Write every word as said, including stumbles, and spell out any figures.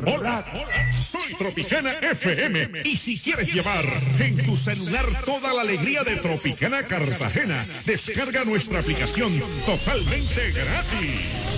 Hola, soy Tropicana F M. Y si quieres llevar en tu celular toda la alegría de Tropicana Cartagena, descarga nuestra aplicación totalmente gratis.